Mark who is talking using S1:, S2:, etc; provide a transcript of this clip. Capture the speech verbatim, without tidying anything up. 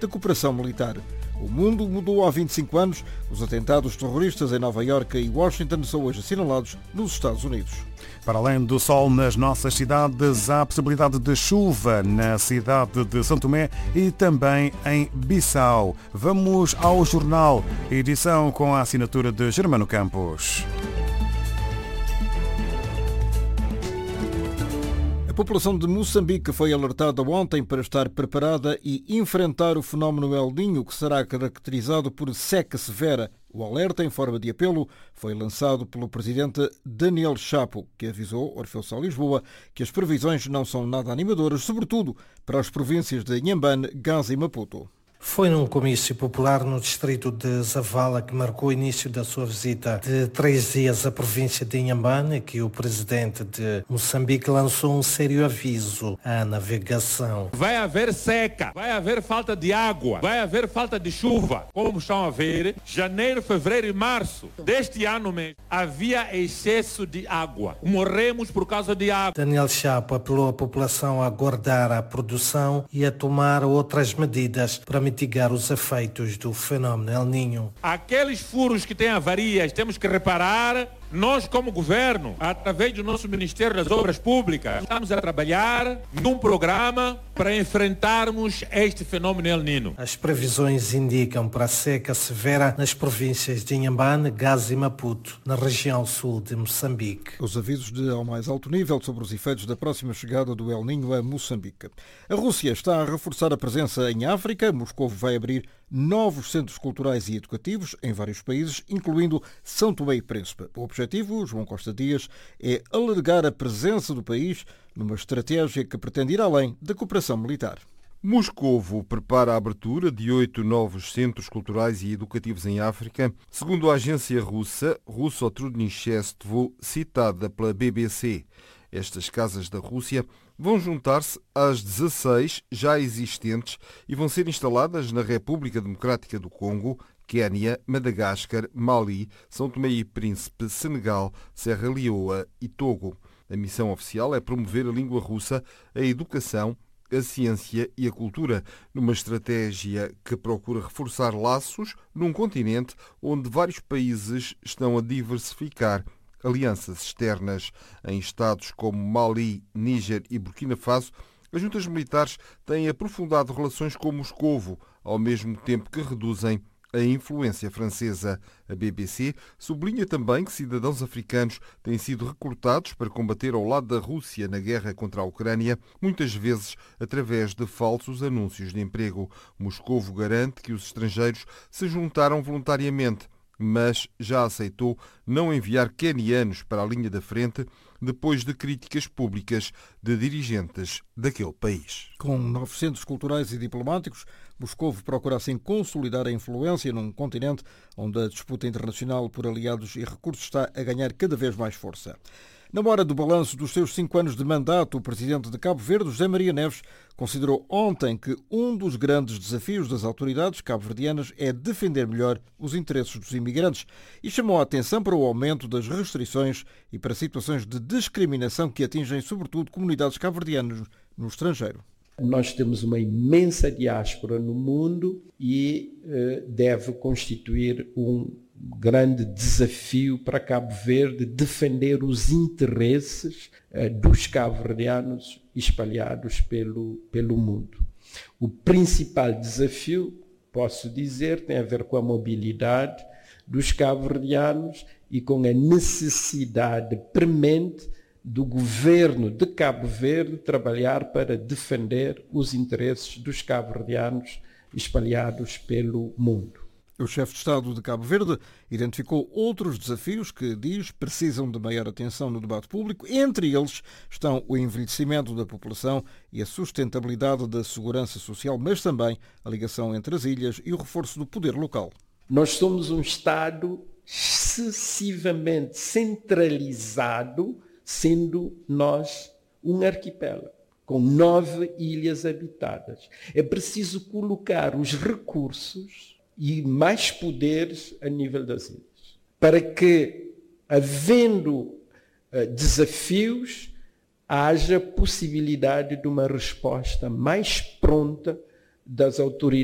S1: da cooperação militar. O mundo mudou há vinte e cinco anos. Os atentados terroristas em Nova Iorque e Washington são hoje assinalados nos Estados Unidos.
S2: Para além do sol nas nossas cidades, há a possibilidade de chuva na cidade de São Tomé e também em Bissau. Vamos ao jornal, edição com a assinatura de Germano Campos.
S1: A população de Moçambique foi alertada ontem para estar preparada e enfrentar o fenómeno El Niño, que será caracterizado por seca severa. O alerta, em forma de apelo, foi lançado pelo presidente Daniel Chapo, que avisou Orfeu Sá Lisboa que as previsões não são nada animadoras, sobretudo para as províncias de Inhambane, Gaza e Maputo.
S3: Foi num comício popular no distrito de Zavala que marcou o início da sua visita de três dias à província de Inhambane que o presidente de Moçambique lançou um sério aviso à navegação.
S4: Vai haver seca, vai haver falta de água, vai haver falta de chuva. Como estão a ver, janeiro, fevereiro e março deste ano mesmo havia excesso de água. Morremos por causa de água.
S3: Daniel Chapo apelou à população a guardar a produção e a tomar outras medidas para mitigar os efeitos do fenómeno El Niño.
S4: Aqueles furos que têm avarias temos que reparar. Nós, como governo, através do nosso Ministério das Obras Públicas, estamos a trabalhar num programa para enfrentarmos este fenómeno El Niño.
S3: As previsões indicam para a seca severa nas províncias de Inhambane, Gaza e Maputo, na região sul de Moçambique.
S1: Os avisos de ao mais alto nível sobre os efeitos da próxima chegada do El Niño a Moçambique. A Rússia está a reforçar a presença em África. Moscou vai abrir novos centros culturais e educativos em vários países, incluindo São Tomé e Príncipe. O objetivo, João Costa Dias, é alargar a presença do país numa estratégia que pretende ir além da cooperação militar.
S5: Moscovo prepara a abertura de oito novos centros culturais e educativos em África, segundo a agência russa Russotrudnichestvo, citada pela B B C. Estas casas da Rússia vão juntar-se às dezasseis já existentes e vão ser instaladas na República Democrática do Congo, Quénia, Madagascar, Mali, São Tomé e Príncipe, Senegal, Serra Leoa e Togo. A missão oficial é promover a língua russa, a educação, a ciência e a cultura, numa estratégia que procura reforçar laços num continente onde vários países estão a diversificar alianças externas. Em estados como Mali, Níger e Burkina Faso, as juntas militares têm aprofundado relações com Moscovo, ao mesmo tempo que reduzem a influência francesa. A B B C sublinha também que cidadãos africanos têm sido recrutados para combater ao lado da Rússia na guerra contra a Ucrânia, muitas vezes através de falsos anúncios de emprego. Moscovo garante que os estrangeiros se juntaram voluntariamente, mas já aceitou não enviar quenianos para a linha da frente depois de críticas públicas de dirigentes daquele país.
S1: Com novos centros culturais e diplomáticos, Moscovo procura assim consolidar a influência num continente onde a disputa internacional por aliados e recursos está a ganhar cada vez mais força. Na hora do balanço dos seus cinco anos de mandato, o presidente de Cabo Verde, José Maria Neves, considerou ontem que um dos grandes desafios das autoridades cabo-verdianas é defender melhor os interesses dos imigrantes e chamou a atenção para o aumento das restrições e para situações de discriminação que atingem, sobretudo, comunidades cabo-verdianas no estrangeiro.
S6: Nós temos uma imensa diáspora no mundo e eh, deve constituir um grande desafio para Cabo Verde defender os interesses eh, dos cabo-verdianos espalhados pelo, pelo mundo. O principal desafio, posso dizer, tem a ver com a mobilidade dos cabo-verdianos e com a necessidade premente do governo de Cabo Verde trabalhar para defender os interesses dos cabo-verdianos espalhados pelo mundo.
S1: O chefe de Estado de Cabo Verde identificou outros desafios que, diz, precisam de maior atenção no debate público. Entre eles estão o envelhecimento da população e a sustentabilidade da segurança social, mas também a ligação entre as ilhas e o reforço do poder local.
S6: Nós somos um Estado excessivamente centralizado, sendo nós um arquipélago, com nove ilhas habitadas. É preciso colocar os recursos e mais poderes a nível das ilhas, para que, havendo uh, desafios, haja possibilidade de uma resposta mais pronta das autoridades